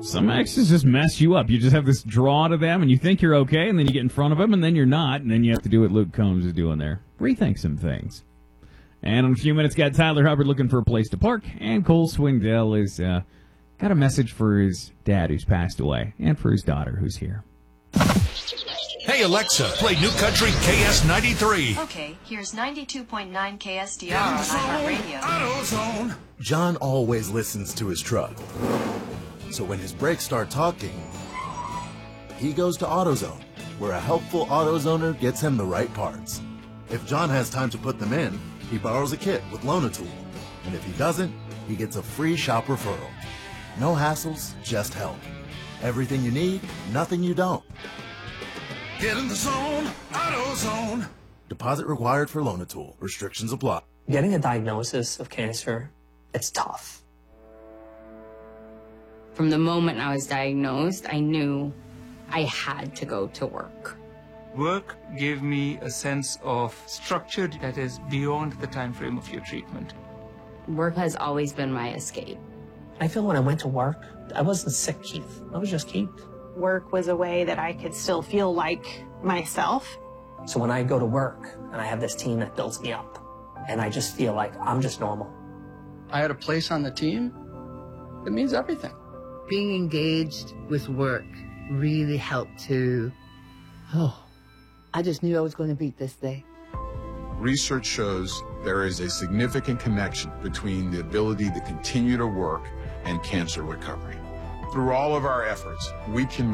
Some exes just mess you up. You just have this draw to them, and you think you're okay, and then you get in front of them, and then you're not, and then you have to do what Luke Combs is doing there. Rethink some things. And in a few minutes, got Tyler Hubbard looking for a place to park, and Cole Swindell is got a message for his dad who's passed away, and for his daughter who's here. Hey, Alexa, play New Country KS93. Okay, here's 92.9 KSDR on iHeartRadio. AutoZone. John always listens to his truck. So when his brakes start talking, he goes to AutoZone, where a helpful AutoZoner gets him the right parts. If John has time to put them in, he borrows a kit with Loan-A-Tool. And if he doesn't, he gets a free shop referral. No hassles, just help. Everything you need, nothing you don't. Get in the zone, AutoZone. Deposit required for Loan-A-Tool. Restrictions apply. Getting a diagnosis of cancer, it's tough. From the moment I was diagnosed, I knew I had to go to work. Work gave me a sense of structure that is beyond the time frame of your treatment. Work has always been my escape. I feel when I went to work, I wasn't sick, Keith. I was just Keith. Work was a way that I could still feel like myself. So when I go to work and I have this team that builds me up, and I just feel like I'm just normal. I had a place on the team. It means everything. Being engaged with work really helped to, I just knew I was going to beat this day. Research shows there is a significant connection between the ability to continue to work and cancer recovery. Through all of our efforts, we can